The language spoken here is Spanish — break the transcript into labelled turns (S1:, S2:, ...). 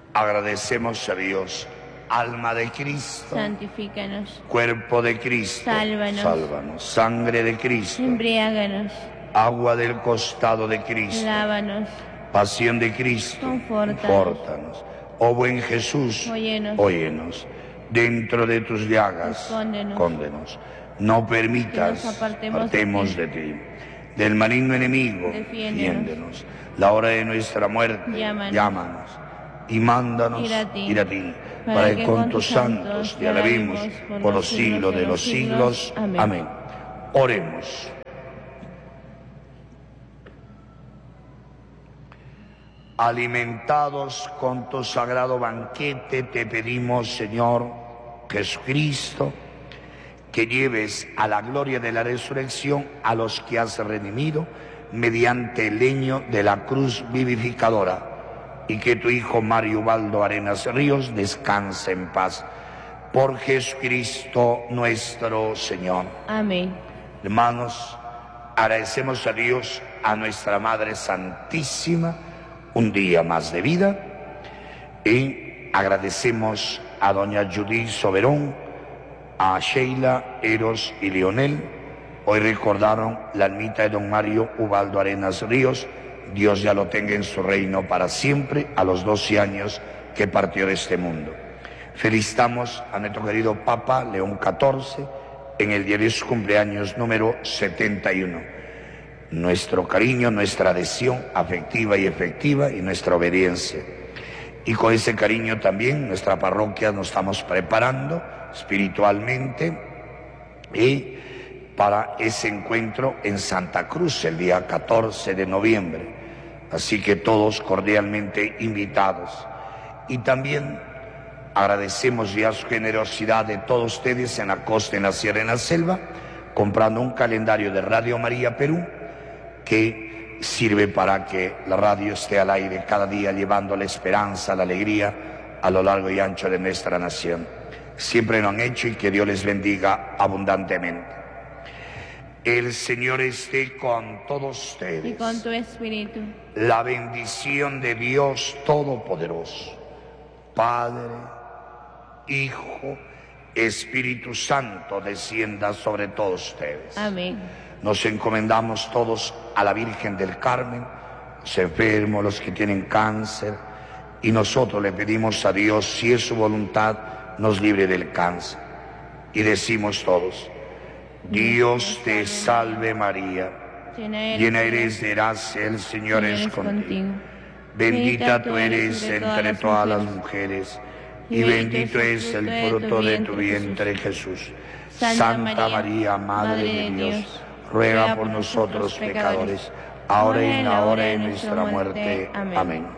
S1: Agradecemos a Dios. Alma de Cristo,
S2: santifícanos.
S1: Cuerpo de Cristo,
S2: Sálvanos.
S1: sálvanos. Sangre de Cristo,
S2: Embriáganos.
S1: agua del costado de Cristo,
S2: Lávanos.
S1: pasión de Cristo,
S2: Confórtanos.
S1: Oh buen Jesús,
S2: Óyenos.
S1: óyenos. Dentro de tus llagas,
S2: Escóndenos.
S1: cóndenos. No permitas
S2: Que nos apartemos
S1: apartemos de ti. Del maligno enemigo, defiéndenos. La hora de nuestra muerte, llámanos. Y mándanos ir a ti, para que con tus santos te alabemos por los siglos de los siglos. Amén. Oremos. Alimentados con tu sagrado banquete, te pedimos, Señor Jesucristo, que lleves a la gloria de la resurrección a los que has redimido mediante el leño de la cruz vivificadora, y que tu Hijo Mario Ubaldo Arenas Ríos descanse en paz. Por Jesucristo nuestro Señor.
S2: Amén.
S1: Hermanos, agradecemos a Dios, a nuestra Madre Santísima, un día más de vida, y agradecemos a doña Judith Soberón, a Sheila, Eros y Leonel. Hoy recordaron la almita de don Mario Ubaldo Arenas Ríos. Dios ya lo tenga en su reino para siempre, a los 12 años que partió de este mundo. Felicitamos a nuestro querido Papa León XIV en el día de su cumpleaños número 71. Nuestro cariño, nuestra adhesión afectiva y efectiva y nuestra obediencia. Y con ese cariño también nuestra parroquia nos estamos preparando espiritualmente y para ese encuentro en Santa Cruz el día 14 de noviembre. Así que todos cordialmente invitados. Y también agradecemos ya su generosidad de todos ustedes en la costa, en la sierra, en la selva, comprando un calendario de Radio María Perú que sirve para que la radio esté al aire cada día, llevando la esperanza, la alegría a lo largo y ancho de nuestra nación. Siempre lo han hecho y que Dios les bendiga abundantemente. El Señor esté con todos ustedes.
S2: Y con tu espíritu.
S1: La bendición de Dios Todopoderoso, Padre, Hijo, Espíritu Santo, descienda sobre todos ustedes.
S2: Amén.
S1: Nos encomendamos todos a la Virgen del Carmen, los enfermos, los que tienen cáncer, y nosotros le pedimos a Dios, si es su voluntad, nos libre del cáncer. Y decimos todos: Dios te salve María, llena eres de gracia, el Señor es contigo. Bendita tú eres entre todas las mujeres, y bendito es el fruto de tu vientre, Jesús. Santa María, Madre de Dios, ruega por nosotros pecadores, ahora y en la hora de nuestra muerte. Amén.